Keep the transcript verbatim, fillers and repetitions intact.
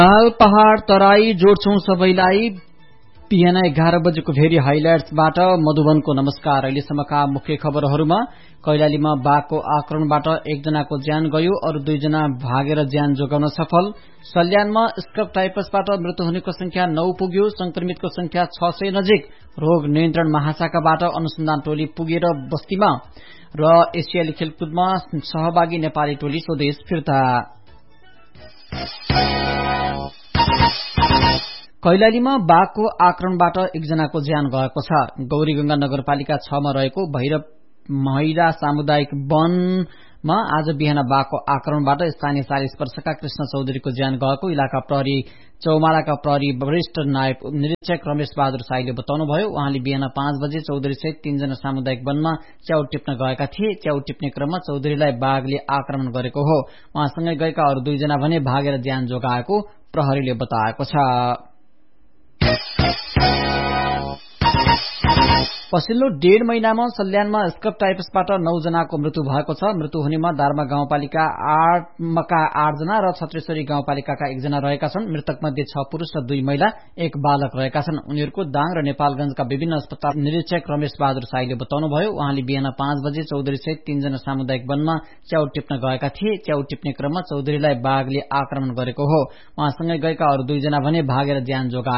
हाल पहाड़ तराई जोड्छौं सबैलाई। बिहान एघार बजेको भेरी हाइलाइट्सबाट मधुबनको नमस्कार। अहिलेसम्मका मुख्य खबरहरूमा कैलालीमा बाघको आक्रमणबाट एकजनाको ज्यान गयो, अरू दुईजना भागेर ज्यान जोगाउन सफल। सल्यानमा स्क्रब टाइफसबाट मृत्यु हुनेको संख्या नौ पुग्यो, संक्रमितको संख्या छ सय नजिक। रोग नियन्त्रण महाशाखाबाट अनुसन्धान टोली पुगेर बस्तीमा। र एसियाली खेलकुदमा सहभागी नेपाली टोली स्वदेश फिर्ता। कैलालीमा बाघको आक्रमणबाट एकजनाको ज्यान गएको छ। गौरीगंगा नगरपालिका छ मा रहेको भैरव महिला सामुदायिक वनमा आज बिहान बाघको आक्रमणबाट स्थानीय चालीस वर्षका कृष्ण चौधरीको ज्यान गएको इलाका प्रहरी चौमाराका प्रहरी वरिष्ठ नायब निरीक्षक रमेश बहादुर साईले बताउनुभयो। उहाँले बिहान पाँच बजे चौधरी सहित तीनजना सामुदायिक वनमा च्याउ टिप्न गएका थिए। च्याउ टिप्ने क्रममा चौधरीलाई बाघले आक्रमण गरेको हो। उहाँसँगै गएका अरू दुईजना भने भागेर ज्यान जोगाएको प्रहरीले बताएको छ। पछिल्लो डेढ़ महिनामा सल्यानमा स्क्रब टाइफसबाट नौ जनाको मृत्यु भएको छ। मृत्यु हुनेमा दार्मा गाउँपालिका आठका आठजना र छत्रेश्वरी गाउँपालिकाका एकजना रहेका छन्। मृतक मध्ये छ पुरूष र दुई महिला, एक बालक रहेका छन्। उनीहरूको दाङ र नेपालगंजका विभिन्न अस्पताल निरीक्षक रमेश बहादुर साईले बताउनुभयो। उहाँले बिहान पाँच बजे चौधरी सहित तीनजना सामुदायिक वनमा च्याउ टिप्न गएका थिए। च्याउ टिप्ने क्रममा चौधरीलाई बाघले आक्रमण गरेको हो। उहाँसँगै गएका अरू दुईजना भने भागेर ज्यान जोगा